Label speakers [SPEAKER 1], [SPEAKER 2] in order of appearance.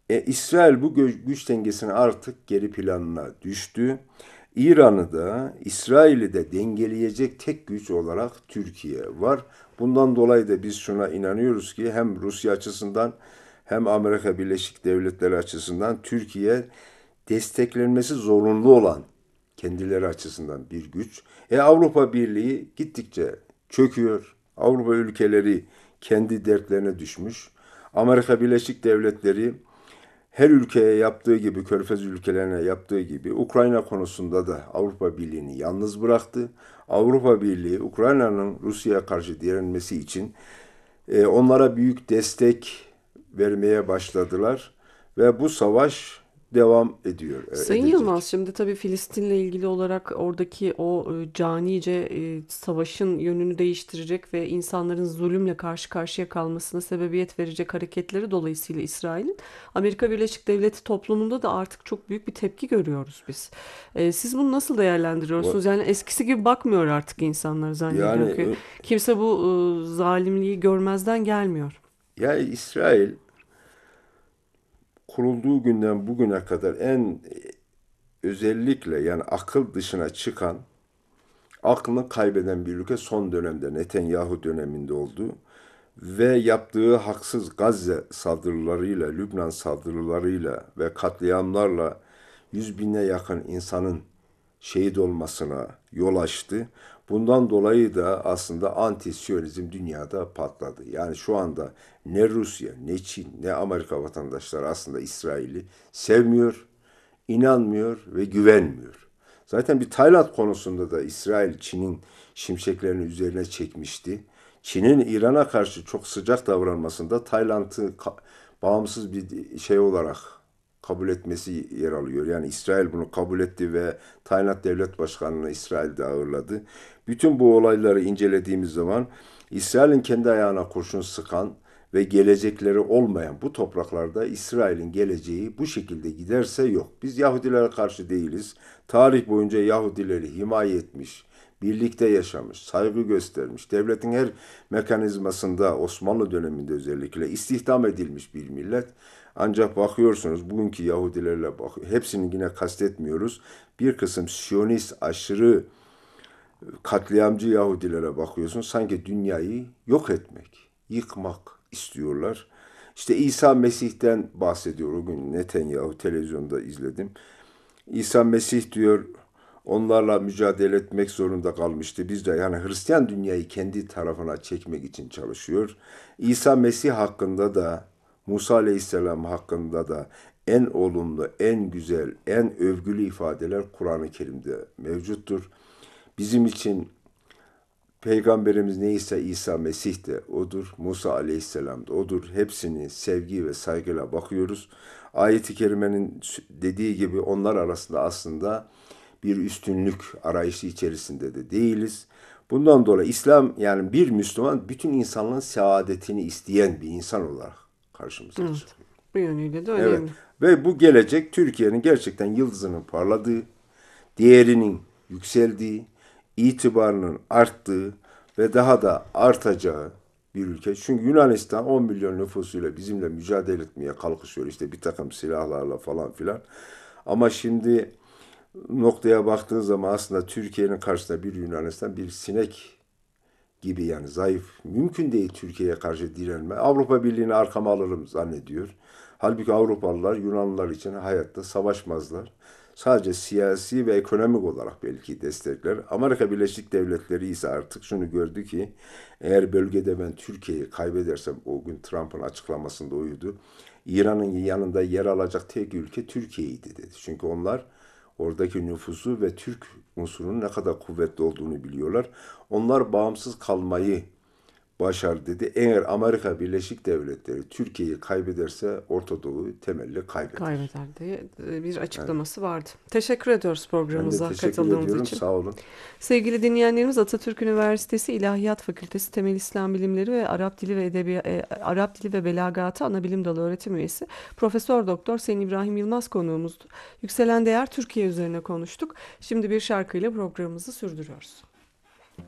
[SPEAKER 1] İsrail bu güç dengesini artık geri planına düştü. İran'ı da İsrail'i de dengeleyecek tek güç olarak Türkiye var. Bundan dolayı da biz şuna inanıyoruz ki hem Rusya açısından hem Amerika Birleşik Devletleri açısından Türkiye desteklenmesi zorunlu olan kendileri açısından bir güç. Avrupa Birliği gittikçe çöküyor. Avrupa ülkeleri kendi dertlerine düşmüş. Amerika Birleşik Devletleri her ülkeye yaptığı gibi, Körfez ülkelerine yaptığı gibi Ukrayna konusunda da Avrupa Birliği'ni yalnız bıraktı. Avrupa Birliği Ukrayna'nın Rusya'ya karşı direnmesi için onlara büyük destek vermeye başladılar ve bu savaş devam ediyor,
[SPEAKER 2] Sayın Yılmaz,
[SPEAKER 1] edecek.
[SPEAKER 2] şimdi tabii Filistin'le ilgili olarak oradaki o canice savaşın yönünü değiştirecek ve insanların zulümle karşı karşıya kalmasına sebebiyet verecek hareketleri dolayısıyla İsrail'in Amerika Birleşik Devleti toplumunda da artık çok büyük bir tepki görüyoruz biz. Siz bunu nasıl değerlendiriyorsunuz? Yani eskisi gibi bakmıyor artık insanlar, zannediyorum ki.
[SPEAKER 1] Yani
[SPEAKER 2] Kimse bu zalimliği görmezden gelmiyor.
[SPEAKER 1] İsrail kurulduğu günden bugüne kadar özellikle yani akıl dışına çıkan, aklını kaybeden bir ülke son dönemde Netanyahu döneminde oldu. Ve yaptığı haksız Gazze saldırılarıyla, Lübnan saldırılarıyla ve katliamlarla 100 bine yakın insanın şehit olmasına yol açtı. Bundan dolayı da aslında anti-Siyonizm dünyada patladı. Yani şu anda ne Rusya, ne Çin, ne Amerika vatandaşları aslında İsrail'i sevmiyor, inanmıyor ve güvenmiyor. Zaten bir Tayland konusunda da İsrail Çin'in şimşeklerini üzerine çekmişti. Çin'in İran'a karşı çok sıcak davranmasında Tayland'ı bağımsız bir şey olarak kabul etmesi yer alıyor. Yani İsrail bunu kabul etti ve Tayland Devlet Başkanı'nı İsrail'de ağırladı. Bütün bu olayları incelediğimiz zaman İsrail'in kendi ayağına kurşun sıkan ve gelecekleri olmayan bu topraklarda İsrail'in geleceği bu şekilde giderse yok. Biz Yahudilere karşı değiliz. Tarih boyunca Yahudileri himaye etmiş, birlikte yaşamış, saygı göstermiş, devletin her mekanizmasında Osmanlı döneminde özellikle istihdam edilmiş bir millet. Ancak bakıyorsunuz bugünkü Yahudilerle hepsini yine kastetmiyoruz. Bir kısım Siyonist aşırı katliamcı Yahudilere bakıyorsun sanki dünyayı yok etmek, yıkmak istiyorlar. İşte İsa Mesih'ten bahsediyor. O gün Netanyahu televizyonda izledim. İsa Mesih diyor onlarla mücadele etmek zorunda kalmıştı. Biz de yani Hristiyan dünyayı kendi tarafına çekmek için çalışıyor. İsa Mesih hakkında da Musa Aleyhisselam hakkında da en olumlu, en güzel, en övgülü ifadeler Kur'an-ı Kerim'de mevcuttur. Bizim için Peygamberimiz neyse İsa Mesih de odur, Musa Aleyhisselam da odur. Hepsini sevgi ve saygıyla bakıyoruz. Ayet-i Kerime'nin dediği gibi onlar arasında aslında bir üstünlük arayışı içerisinde de değiliz. Bundan dolayı İslam yani bir Müslüman bütün insanlığın saadetini isteyen bir insan olarak karşımıza
[SPEAKER 2] Evet.
[SPEAKER 1] çıkıyor.
[SPEAKER 2] Bu yönüyle de
[SPEAKER 1] Evet
[SPEAKER 2] önemli.
[SPEAKER 1] ve bu gelecek Türkiye'nin gerçekten yıldızının parladığı, değerinin yükseldiği, itibarının arttığı ve daha da artacağı bir ülke. Çünkü Yunanistan 10 milyon nüfusuyla bizimle mücadele etmeye kalkışıyor işte bir takım silahlarla falan filan. Ama şimdi noktaya baktığı zaman aslında Türkiye'nin karşısında bir Yunanistan bir sinek gibi yani zayıf. Mümkün değil Türkiye'ye karşı direnme. Avrupa Birliği'ni arkama alırım zannediyor. Halbuki Avrupalılar Yunanlılar için hayatta savaşmazlar. Sadece siyasi ve ekonomik olarak belki destekler. Amerika Birleşik Devletleri ise artık şunu gördü ki eğer bölgede ben Türkiye'yi kaybedersem o gün Trump'ın açıklamasında oydu. İran'ın yanında yer alacak tek ülke Türkiye'ydi dedi. Çünkü onlar oradaki nüfusu ve Türk unsurunun ne kadar kuvvetli olduğunu biliyorlar. Onlar bağımsız kalmayı başar dedi. Eğer Amerika Birleşik Devletleri Türkiye'yi kaybederse Orta Doğu temelli kaybeder.
[SPEAKER 2] Kaybeder diye bir
[SPEAKER 1] Evet.
[SPEAKER 2] açıklaması vardı. Teşekkür ediyoruz
[SPEAKER 1] Ben de
[SPEAKER 2] programımıza
[SPEAKER 1] teşekkür
[SPEAKER 2] katıldığınız
[SPEAKER 1] ediyorum.
[SPEAKER 2] için.
[SPEAKER 1] Sağ olun.
[SPEAKER 2] Sevgili dinleyenlerimiz, Atatürk Üniversitesi İlahiyat Fakültesi Temel İslam Bilimleri ve Arap Dili ve Belagatı Anabilim Dalı öğretim üyesi Profesör Doktor Sayın İbrahim Yılmaz konuğumuzdu. Yükselen Değer Türkiye üzerine konuştuk. Şimdi bir şarkıyla programımızı sürdürüyoruz.